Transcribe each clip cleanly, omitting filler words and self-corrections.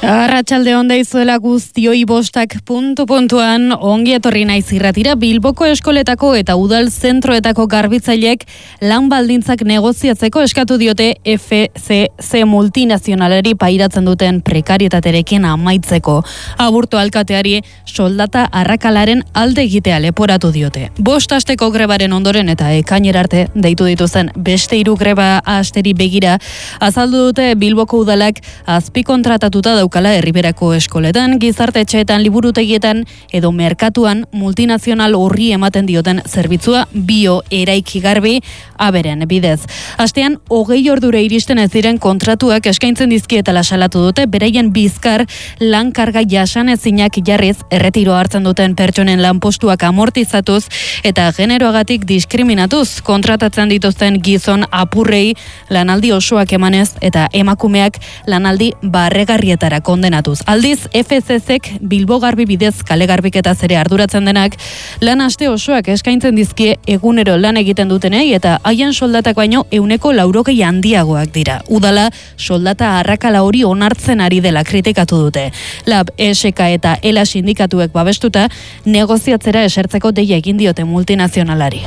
Arratsalde on daizuela guztioi bostak puntuan ongi etorri naiz irratira. Bilboko eskoletako eta udal zentroetako garbitzaileek lan baldintzak negoziatzeko eskatu diote FCC multinazionalari pairatzen duten prekarietaterekin amaitzeko. Aburto alkateari soldata arrakalaren alde egitea leporatu diote. 5 asteko grebaren ondoren eta ekainera arte deitu dituzten beste 3 greba asteri begira azaldu dute Bilboko udalak azpikontratatuta daukala herriberako eskoletan, gizartetxeetan, liburutegietan edo merkatuan multinazional horri ematen dioten zerbitzua bio eraiki garbi aberen bidez. Astean 20 ordura iristen ez diren kontratuak eskaintzen dizkietela salatu dute, beraien bizkar lan karga jasanezinak jarriz erretiro hartzen duten pertsonen lanpostuak amortizatuz eta generoagatik diskriminatuz kontratatzen dituzten gizon apurrei lanaldi osoak emanez eta emakumeak lanaldi barregarrietara kondenatuz. Aldiz, FCCek Bilbo garbi bidez kale garbiketaz ere arduratzen denak, lan aste osoak eskaintzen dizkie egunero lan egiten dutenei eta haien soldatak baino 180 handiagoak dira. Udala soldata arrakala hori onartzen ari dela kritikatu dute. Lab, ESK eta ELA sindikatuek babestuta negoziatzera esertzeko deia egin diote multinazionalari.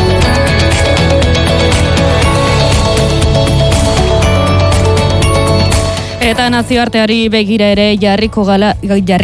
Eta nazioarteari begira ere jarriko gara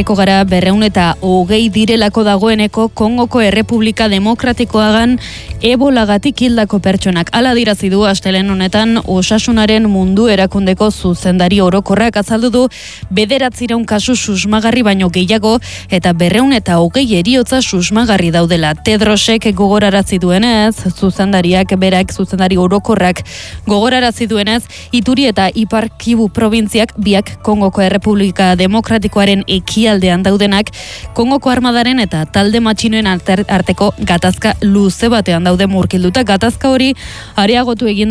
220 direlako dagoeneko Kongoko Errepublika Demokratikoagan ebolagatik hildako pertsonak. Hala dirazi du astelehen honetan Osasunaren Mundu Erakundeko zuzendari orokorrak azaldu du 900 kasu susmagarri baino gehiago eta 220 heriotza susmagarri daudela. Tedrosek gogorarazi duenez, zuzendari orokorrak gogorarazi duenez, Ituri eta Ipar Kivu probintziak biak Kongoko Errepublika Demokratikoaren ekialdean daudenak, Kongoko armadaren eta talde matxinoen arteko gatazka luze batean daude murgilduta. Gatazka hori areagotu egin